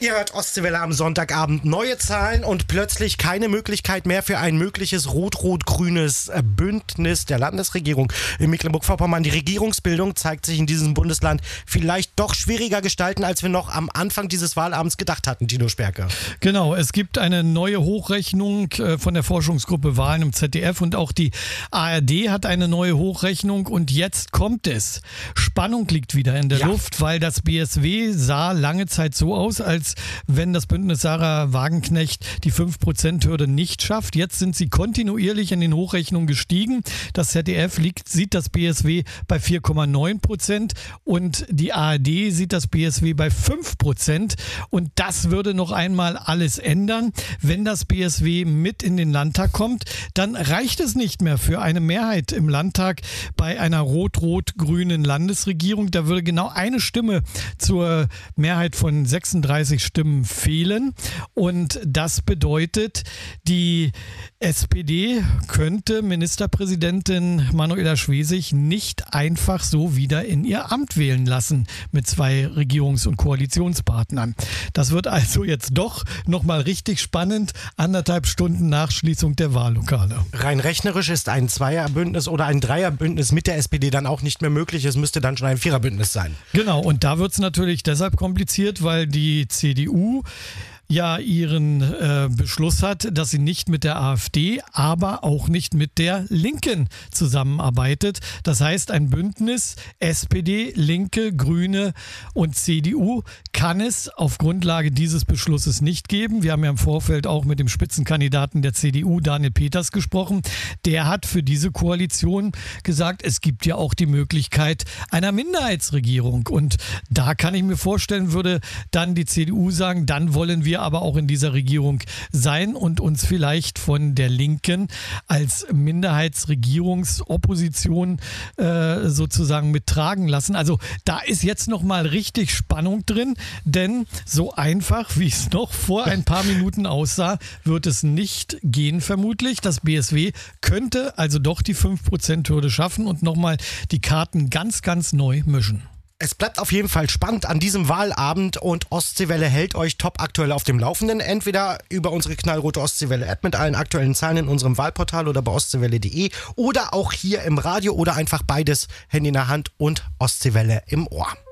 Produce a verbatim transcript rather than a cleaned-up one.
Ihr hört Ostseewelle am Sonntagabend. Neue Zahlen und plötzlich keine Möglichkeit mehr für ein mögliches rot-rot-grünes Bündnis der Landesregierung in Mecklenburg-Vorpommern. Die Regierungsbildung zeigt sich in diesem Bundesland vielleicht doch schwieriger gestalten, als wir noch am Anfang dieses Wahlabends gedacht hatten, Tino Sperke. Genau, es gibt eine neue Hochrechnung von der Forschungsgruppe Wahlen im Z D F und auch die A R D hat eine neue Hochrechnung und jetzt kommt es. Spannung liegt wieder in der ja. Luft, weil das B S W sah lange Zeit so aus, als wenn das Bündnis Sarah Wagenknecht die fünf Prozent Hürde nicht schafft. Jetzt sind sie kontinuierlich in den Hochrechnungen gestiegen. Das Z D F liegt, sieht das B S W bei vier Komma neun Prozent und die A R D sieht das B S W bei fünf Prozent. Und das würde noch einmal alles ändern. Wenn das B S W mit in den Landtag kommt, dann reicht es nicht mehr für eine Mehrheit im Landtag bei einer rot-rot-grünen Landesregierung. Da würde genau eine Stimme zur Mehrheit von sechsunddreißig Stimmen fehlen. Und das bedeutet, die S P D könnte Ministerpräsidentin Manuela Schwesig nicht einfach so wieder in ihr Amt wählen lassen mit zwei Regierungs- und Koalitionspartnern. Das wird also jetzt doch nochmal richtig spannend, anderthalb Stunden nach Schließung der Wahllokale. Rein rechnerisch ist ein Zweierbündnis oder ein Dreierbündnis mit der S P D dann auch nicht mehr möglich. Es müsste dann schon ein Viererbündnis sein. Genau, und da wird es natürlich deshalb kompliziert, weil die C D U ja ihren äh, Beschluss hat, dass sie nicht mit der AfD, aber auch nicht mit der Linken zusammenarbeitet. Das heißt, ein Bündnis S P D, Linke, Grüne und C D U kann es auf Grundlage dieses Beschlusses nicht geben. Wir haben ja im Vorfeld auch mit dem Spitzenkandidaten der C D U, Daniel Peters, gesprochen. Der hat für diese Koalition gesagt, es gibt ja auch die Möglichkeit einer Minderheitsregierung. Und da kann ich mir vorstellen, würde dann die C D U sagen, dann wollen wir aber auch in dieser Regierung sein und uns vielleicht von der Linken als Minderheitsregierungsopposition äh, sozusagen mittragen lassen. Also da ist jetzt nochmal richtig Spannung drin, denn so einfach, wie es noch vor ein paar Minuten aussah, wird es nicht gehen vermutlich. Das B S W könnte also doch die fünf Prozent Hürde schaffen und nochmal die Karten ganz, ganz neu mischen. Es bleibt auf jeden Fall spannend an diesem Wahlabend und Ostseewelle hält euch top aktuell auf dem Laufenden. Entweder über unsere knallrote Ostseewelle-App mit allen aktuellen Zahlen in unserem Wahlportal oder bei ostseewelle punkt de oder auch hier im Radio oder einfach beides, Handy in der Hand und Ostseewelle im Ohr.